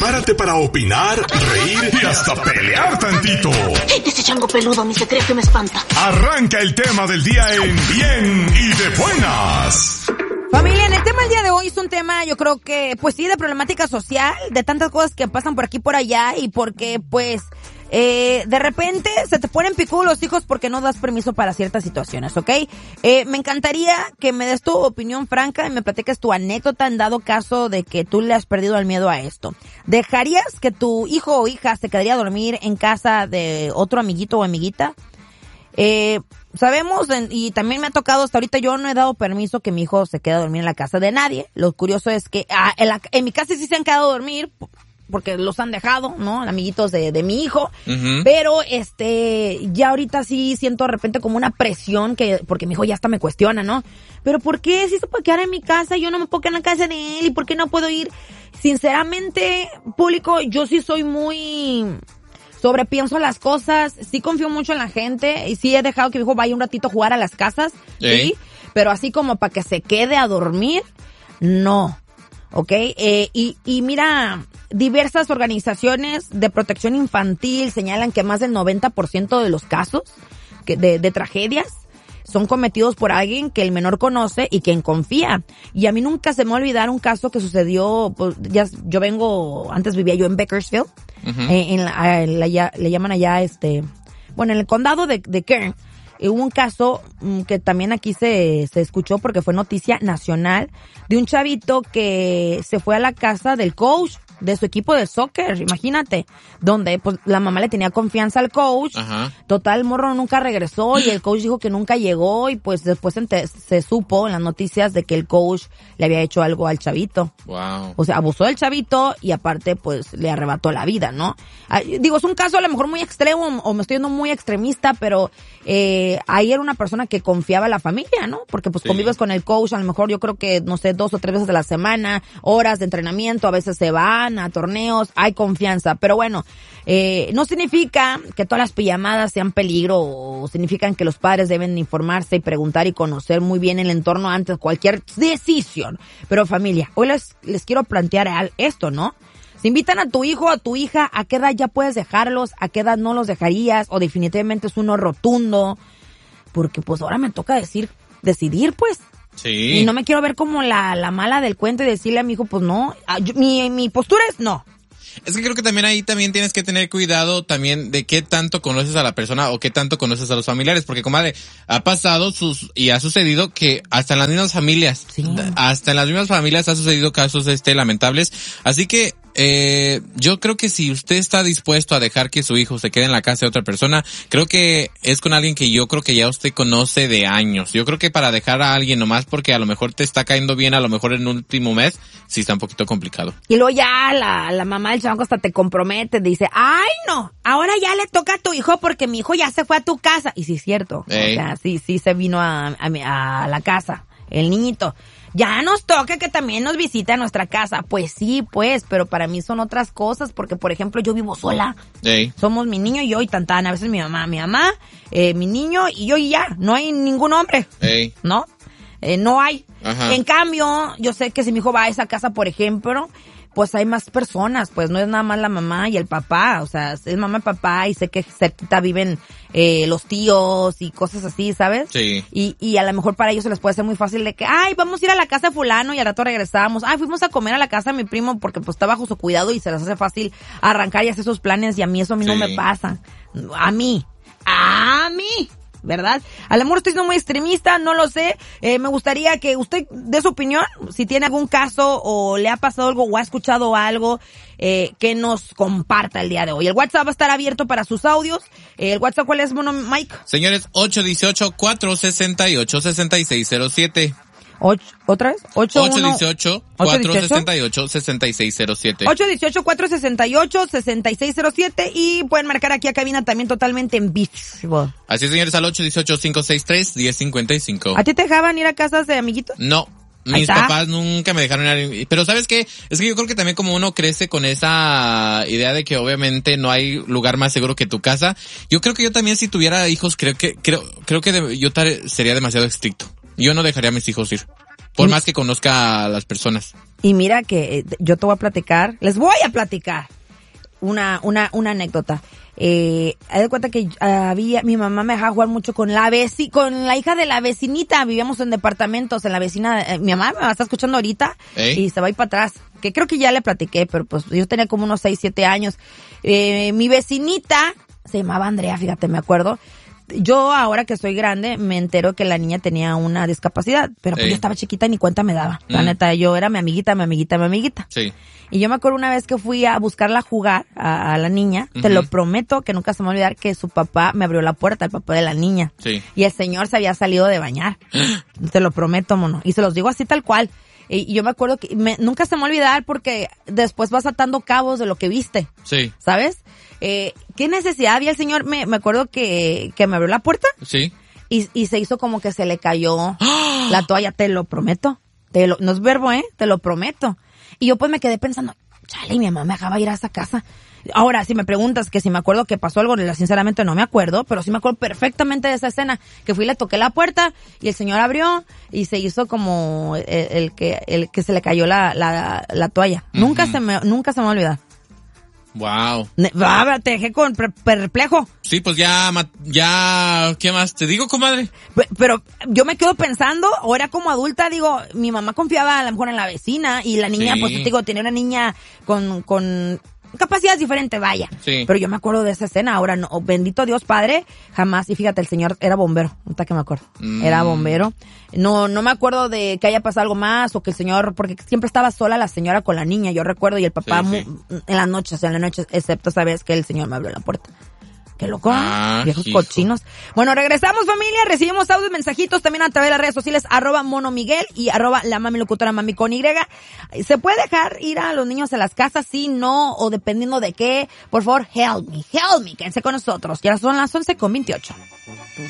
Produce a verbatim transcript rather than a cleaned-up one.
Prepárate para opinar, reír y hasta pelear tantito. Ese chango peludo ni se cree que me espanta. Arranca el tema del día en Bien y de Buenas. Familia, en el tema del día de hoy es un tema, yo creo que, pues sí, de problemática social, de tantas cosas que pasan por aquí y por allá, y porque, pues, eh, de repente se te ponen picudos los hijos porque no das permiso para ciertas situaciones, ¿ok? Eh, me encantaría que me des tu opinión franca y me platiques tu anécdota en dado caso de que tú le has perdido el miedo a esto. ¿Dejarías que tu hijo o hija se quedaría a dormir en casa de otro amiguito o amiguita? Eh, sabemos, y también me ha tocado hasta ahorita, yo no he dado permiso que mi hijo se quede a dormir en la casa de nadie. Lo curioso es que ah, en, la, en mi casa sí se han quedado a dormir porque los han dejado, ¿no? Amiguitos de, de mi hijo. Uh-huh. Pero, este, ya ahorita sí siento de repente como una presión que, porque mi hijo ya hasta me cuestiona, ¿no? Pero ¿por qué si se puede quedar en mi casa? Yo no me puedo quedar en la casa de él, ¿y por qué no puedo ir? Sinceramente, público, yo sí soy muy... sobrepienso las cosas, sí confío mucho en la gente y sí he dejado que mi hijo vaya un ratito a jugar a las casas, ¿sí? Pero así como para que se quede a dormir, no, ¿ok? Eh, y, y mira, diversas organizaciones de protección infantil señalan que más del noventa por ciento de los casos que de, de tragedias son cometidos por alguien que el menor conoce y quien confía. Y a mí nunca se me va a olvidar un caso que sucedió, pues, ya, yo vengo, antes vivía yo en Bakersfield, uh-huh. eh, en la, en la, ya, le llaman allá, este, bueno, en el condado de, de Kern, eh, hubo un caso um, que también aquí se, se escuchó porque fue noticia nacional, de un chavito que se fue a la casa del coach de su equipo de soccer, imagínate, donde pues la mamá le tenía confianza al coach. Ajá. Total, el morro nunca regresó y el coach dijo que nunca llegó y pues después se, se supo en las noticias de que el coach le había hecho algo al chavito. Wow. O sea, abusó del chavito y aparte pues le arrebató la vida, ¿no? Ah, digo, es un caso a lo mejor muy extremo o me estoy yendo muy extremista, pero eh, ahí era una persona que confiaba en la familia, ¿no? Porque pues sí. Convives con el coach, a lo mejor yo creo que, no sé, dos o tres veces a la semana, horas de entrenamiento, a veces se van a torneos, hay confianza, pero bueno, eh, no significa que todas las pijamadas sean peligro o significan que los padres deben informarse y preguntar y conocer muy bien el entorno antes de cualquier decisión. Pero familia, hoy les, les quiero plantear esto, ¿no? Si invitan a tu hijo o a tu hija, ¿a qué edad ya puedes dejarlos? ¿A qué edad no los dejarías? O definitivamente es uno rotundo, porque pues ahora me toca decir, decidir pues. Sí. Y no me quiero ver como la, la mala del cuento y decirle a mi hijo, pues no, yo, mi, mi postura es no. Es que creo que también ahí también tienes que tener cuidado también de qué tanto conoces a la persona o qué tanto conoces a los familiares, porque comadre, ha pasado sus y ha sucedido que hasta en las mismas familias, sí. hasta en las mismas familias ha sucedido casos este lamentables, así que eh yo creo que si usted está dispuesto a dejar que su hijo se quede en la casa de otra persona, creo que es con alguien que yo creo que ya usted conoce de años. Yo creo que para dejar a alguien nomás porque a lo mejor te está cayendo bien, a lo mejor en un último mes, sí está un poquito complicado. Y luego ya la, la mamá del chamaco hasta te compromete, dice, ay no, ahora ya le toca a tu hijo porque mi hijo ya se fue a tu casa. Y sí es cierto, Ey. o sea, sí, sí se vino a, a, a la casa, el niñito. Ya nos toca que también nos visite a nuestra casa. Pues sí, pues, pero para mí son otras cosas, porque por ejemplo yo vivo sola. Ey. Somos mi niño y yo y tantana, a veces mi mamá, mi mamá, eh, mi niño y yo y ya, no hay ningún hombre, Ey. ¿no? Eh, no hay. Ajá. En cambio, yo sé que si mi hijo va a esa casa, por ejemplo, pues hay más personas, pues no es nada más la mamá y el papá, o sea, es mamá y papá y sé que cerquita viven eh, los tíos y cosas así, ¿sabes? Sí. Y, y a lo mejor para ellos se les puede ser muy fácil de que, ay, vamos a ir a la casa de fulano y al rato regresamos, ay, fuimos a comer a la casa de mi primo porque pues está bajo su cuidado y se les hace fácil arrancar y hacer sus planes y a mí eso a mí sí. no me pasa. A mí, a mí. ¿Verdad? A lo mejor estoy siendo muy extremista, no lo sé. Eh, me gustaría que usted dé su opinión, si tiene algún caso o le ha pasado algo o ha escuchado algo, eh, que nos comparta el día de hoy. El WhatsApp va a estar abierto para sus audios. Eh, ¿El WhatsApp cuál es, bueno, Mike? Señores, ocho uno ocho, cuatro seis ocho, seis seis cero siete. Ocho, ¿otra vez? ocho uno ocho, cuatro seis ocho, seis seis cero siete. ocho uno ocho, cuatro seis ocho, seis seis cero siete y pueden marcar aquí a cabina también totalmente en vivo. Así es, señores, al ocho uno ocho, cinco seis tres, uno cero cinco cinco. ¿A ti te dejaban ir a casas de amiguitos? No. Mis papás nunca me dejaron ir. Pero ¿sabes qué? Es que yo creo que también como uno crece con esa idea de que obviamente no hay lugar más seguro que tu casa, yo creo que yo también si tuviera hijos, creo que creo creo que de, yo tar, sería demasiado estricto. Yo no dejaría a mis hijos ir. Por más que conozca a las personas. Y mira que yo te voy a platicar, les voy a platicar una, una, una anécdota. Eh, haz de cuenta que había, mi mamá me dejaba jugar mucho con la veci, con la hija de la vecinita, vivíamos en departamentos, en la vecina, eh, mi mamá me está escuchando ahorita, ¿eh? Y se va a ir para atrás, que creo que ya le platiqué, pero pues yo tenía como unos seis, siete años. Eh, mi vecinita se llamaba Andrea, fíjate, me acuerdo. Yo ahora que soy grande me entero que la niña tenía una discapacidad, pero pues sí. yo estaba chiquita y ni cuenta me daba. La mm. neta, yo era mi amiguita, mi amiguita, mi amiguita. Sí. Y yo me acuerdo una vez que fui a buscarla a jugar a, a la niña, uh-huh. te lo prometo que nunca se me va a olvidar que su papá me abrió la puerta, el papá de la niña. Sí. Y el señor se había salido de bañar. Te lo prometo, mono. Y se los digo así tal cual. Y yo me acuerdo que me, nunca se me va a olvidar porque después vas atando cabos de lo que viste. Sí. ¿Sabes? Eh, ¿qué necesidad había el señor? Me, me acuerdo que, que me abrió la puerta. Sí. Y, y se hizo como que se le cayó la toalla, te lo prometo. Te lo, no es verbo, ¿eh? Te lo prometo. Y yo pues me quedé pensando, chale, mi mamá me dejaba ir a esa casa. Ahora, si me preguntas que si me acuerdo que pasó algo, sinceramente no me acuerdo, pero sí me acuerdo perfectamente de esa escena, que fui y le toqué la puerta y el señor abrió y se hizo como el, el que el que se le cayó la, la, la toalla. Uh-huh. Nunca se me nunca se me va a olvidar. Wow. Ah, te dejé con perplejo. Sí, pues ya, ya, ¿qué más te digo, comadre? Pero, pero yo me quedo pensando, ahora como adulta, digo, mi mamá confiaba a lo mejor en la vecina y la niña, sí. pues te digo, tenía una niña con, con capacidades diferentes, vaya. Sí. Pero yo me acuerdo de esa escena, ahora no, bendito Dios Padre, jamás, y fíjate, el señor era bombero, ahorita que me acuerdo, mm. era bombero. No, no me acuerdo de que haya pasado algo más o que el señor, porque siempre estaba sola la señora con la niña, yo recuerdo, y el papá sí, sí. Mu, en las noches, en las noches, excepto esa vez que el señor me abrió la puerta. Qué loco, ah, viejos hijo. cochinos. Bueno, regresamos, familia, recibimos audios, mensajitos también a través de las redes sociales, arroba Mono Miguel y arroba la mami locutora mami con Y. ¿Se puede dejar ir a los niños a las casas? Sí, no, o dependiendo de qué. Por favor, help me, help me, quédense con nosotros. Ya son las once con veintiocho.